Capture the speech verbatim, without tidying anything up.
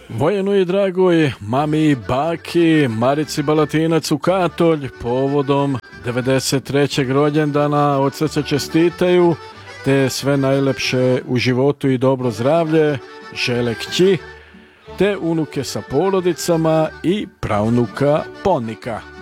Vojenu i dragoj mami i baki Marici Balatinac u Katolj povodom devedeset trećeg rođendana od srca čestitaju, te sve najlepše u životu i dobro zdravlje žele kći, te unuke sa porodicama i pravnuka Ponika.